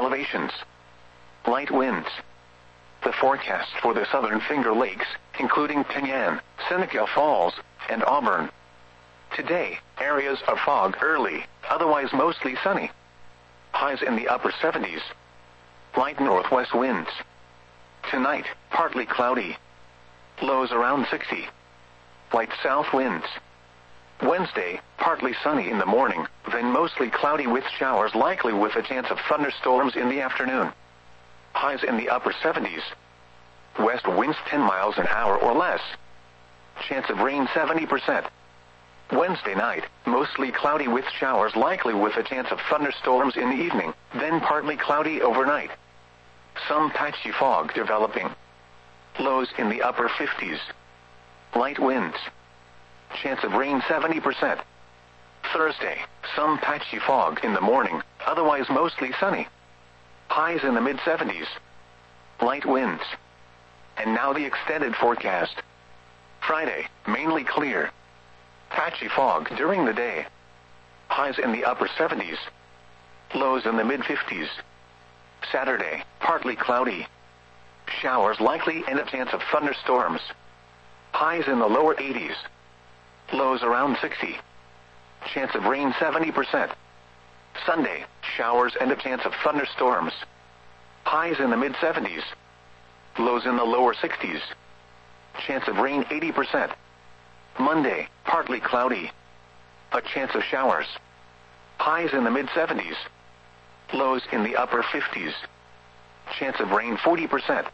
elevations. Light winds. The forecast for the southern Finger Lakes, including Pinyan, Seneca Falls, and Auburn. Today, areas of fog early, otherwise mostly sunny. Highs in the upper 70s. Light northwest winds. Tonight, partly cloudy. Lows around 60. Light south winds. Wednesday, partly sunny in the morning, then mostly cloudy with showers likely with a chance of thunderstorms in the afternoon. Highs in the upper 70s. West winds 10 miles an hour or less. Chance of rain 70%. Wednesday night, mostly cloudy with showers likely with a chance of thunderstorms in the evening, then partly cloudy overnight. Some patchy fog developing. Lows in the upper 50s. Light winds. Chance of rain 70%. Thursday, some patchy fog in the morning, otherwise mostly sunny. Highs in the mid-70s. Light winds. And now the extended forecast. Friday, mainly clear. Patchy fog during the day. Highs in the upper 70s. Lows in the mid-50s. Saturday, partly cloudy. Showers likely and a chance of thunderstorms. Highs in the lower 80s. Lows around 60. Chance of rain 70%. Sunday, showers and a chance of thunderstorms. Highs in the mid-70s. Lows in the lower 60s. Chance of rain 80%. Monday, partly cloudy. A chance of showers. Highs in the mid-70s. Lows in the upper 50s. Chance of rain 40%.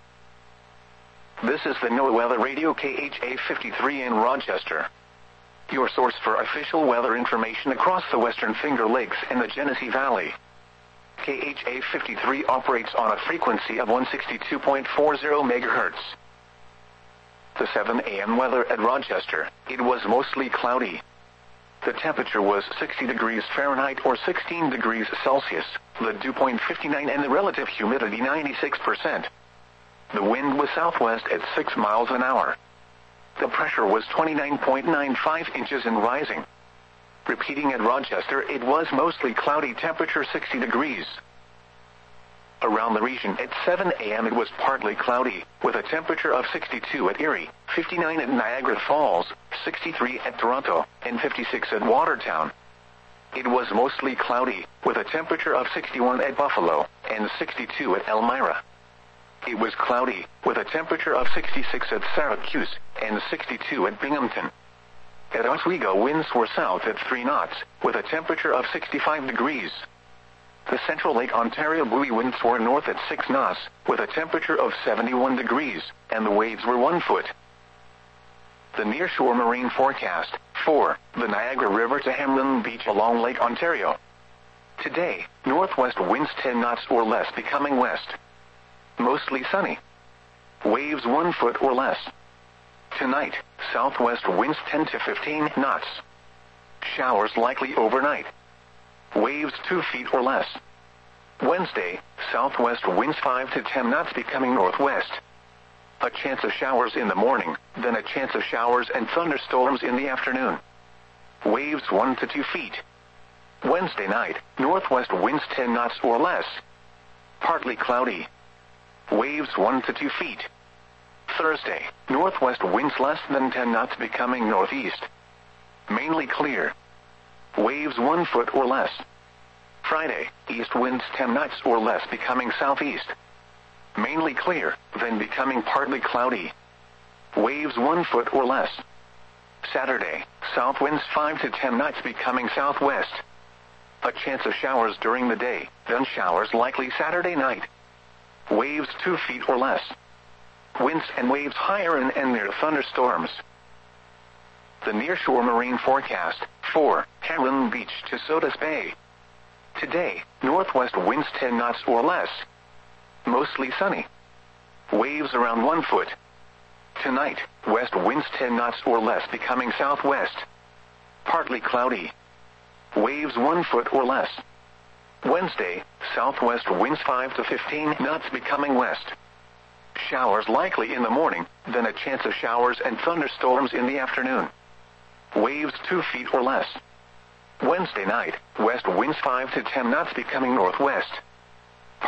This is the NOAA Weather Radio KHA 53 in Rochester. Your source for official weather information across the Western Finger Lakes and the Genesee Valley. KHA 53 operates on a frequency of 162.40 MHz. The 7 a.m. weather at Rochester, it was mostly cloudy. The temperature was 60 degrees Fahrenheit or 16 degrees Celsius, the dew point 59 and the relative humidity 96%. The wind was southwest at 6 miles an hour. The pressure was 29.95 inches and rising. Repeating at Rochester, it was mostly cloudy, temperature 60 degrees. Around the region at 7 a.m. it was partly cloudy, with a temperature of 62 at Erie, 59 at Niagara Falls, 63 at Toronto, and 56 at Watertown. It was mostly cloudy, with a temperature of 61 at Buffalo, and 62 at Elmira. It was cloudy, with a temperature of 66 at Syracuse, and 62 at Binghamton. At Oswego, winds were south at 3 knots, with a temperature of 65 degrees. The Central Lake Ontario buoy winds were north at 6 knots, with a temperature of 71 degrees, and the waves were 1 foot. The nearshore marine forecast, 4, the Niagara River to Hamlin Beach along Lake Ontario. Today, northwest winds 10 knots or less becoming west. Mostly sunny. Waves 1 foot or less. Tonight, southwest winds 10 to 15 knots. Showers likely overnight. Waves 2 feet or less. Wednesday, southwest winds 5 to 10 knots becoming northwest. A chance of showers in the morning, then a chance of showers and thunderstorms in the afternoon. Waves 1 to 2 feet. Wednesday night, northwest winds 10 knots or less. Partly cloudy. Waves 1 to 2 feet. Thursday, northwest winds less than 10 knots becoming northeast. Mainly clear. Waves 1 foot or less. Friday, east winds 10 knots or less becoming southeast. Mainly clear, then becoming partly cloudy. Waves 1 foot or less. Saturday, south winds 5 to 10 knots becoming southwest. A chance of showers during the day, then showers likely Saturday night. Waves 2 feet or less. Winds and waves higher and near thunderstorms. The nearshore marine forecast, 4, Hamlin Beach to Sodus Bay. Today, northwest winds 10 knots or less. Mostly sunny. Waves around 1 foot. Tonight, west winds 10 knots or less becoming southwest. Partly cloudy. Waves 1 foot or less. Wednesday, southwest winds 5 to 15 knots becoming west. Showers likely in the morning, then a chance of showers and thunderstorms in the afternoon. Waves 2 feet or less. Wednesday night, west winds 5 to 10 knots becoming northwest.